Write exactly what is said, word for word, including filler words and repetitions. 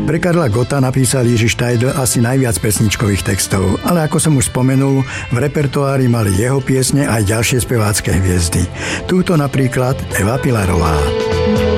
Pre Karla Gotta napísal Jiří Štajdl asi najviac pesničkových textov, ale ako som už spomenul, v repertoári mali jeho piesne aj ďalšie spevácké hviezdy. Túto napríklad Eva Pilarová.